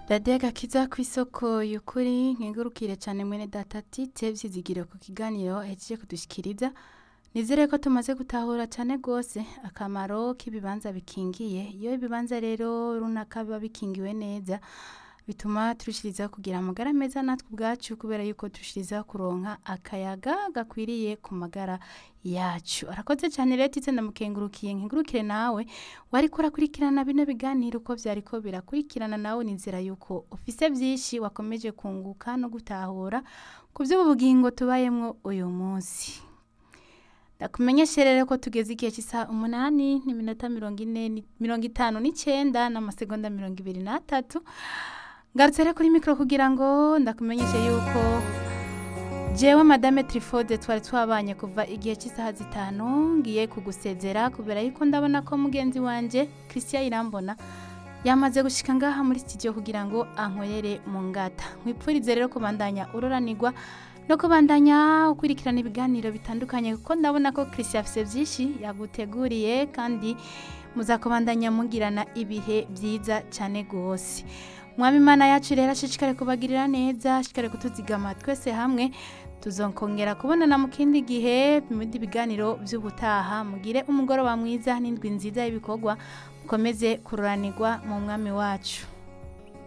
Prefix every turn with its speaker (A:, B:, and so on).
A: radiyo agakiza ku isoko y'ukuri nkengurukire cyane mwene data tite byizigiro ku kiganiro ahejeje kudushikiriza. Nizere ko tumaze gutahura cyane rwose akamaro k'ibibanza bikingiye. Iyo ibibanza rero runaka biba bikingiwe neza bituma turushiriza kugira amagara meza natwe ubwacu, kubera yuko turushiriza kuronka akayaga gakwiriye ku magara yacu. Arakoze cyane rero titse ndamukengurukiye, nkengurukire nawe wari kurakurikirana bino biganiro uko vyariko birakurikirana. Nawe nizera yuko ufise vyinshi wakomeje kunguka no gutahura ku vy'ubugingo tubayemwo uyu munsi. Ndakumenyeshe rero ko tugeze igihe cy'isaha 8:59 n'amasegonda 23. Ngarutse rero kuri mikro kugira ngo ndakumenyeshe yuko jewe Madame Trifode twari twabanye kuva igihe cy'isaha 5 ngiye kugusezera, kubera yuko ndabona ko mugenzi wanje Christian Irambona yamaze gushika ngaha muri studio kugira ngo ankorere mu ngata. Nkwipfurize rero kubandanya uroranirwa no kubandanya ukurikirana ibiganiro bitandukanye, kuko ndabona ko Christian afise byinshi yaguteguriye, kandi muzakubandanya mugirana ibihe byiza cyane gose. Mwami Imana yacu rero ashishikare kubagirira neza, ashishikare kutuzigama twese hamwe. Tuzonkongera kubonana mu kindi gihe mu bindi biganiro by'ubutaha. Mugire umugoroba mwiza n'indwi nziza y'ibikorwa, mukomeze kururanirwa mu mwami wacu.